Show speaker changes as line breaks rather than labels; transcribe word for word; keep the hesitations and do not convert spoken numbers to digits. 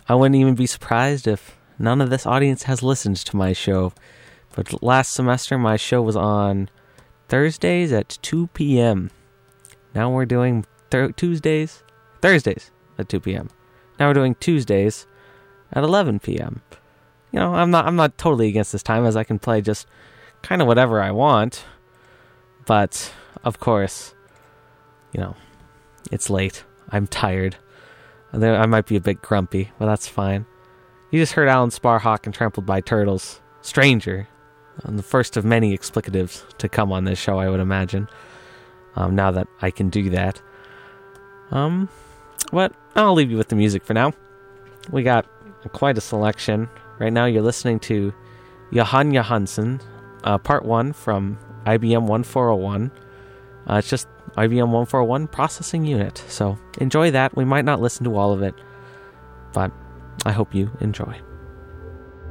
I wouldn't even be surprised if none of this audience has listened to my show. But last semester, my show was on Thursdays at two p.m. Now we're doing th- Tuesdays, Thursdays at two p.m. Now we're doing Tuesdays at eleven p.m. You know, I'm not I'm not totally against this time, as I can play just kind of whatever I want. But of course, you know, it's late. I'm tired. I might be a bit grumpy, but that's fine. You just heard Alan Sparhawk and Trampled by Turtles. Stranger. And the first of many explicatives to come on this show, I would imagine. Um, now that I can do that. Um, but I'll leave you with the music for now. We got quite a selection. Right now you're listening to Johan Johansson, uh, part one from I B M one four oh one. Uh, it's just I B M one four oh one processing unit. So enjoy that. We might not listen to all of it, but I hope you enjoy.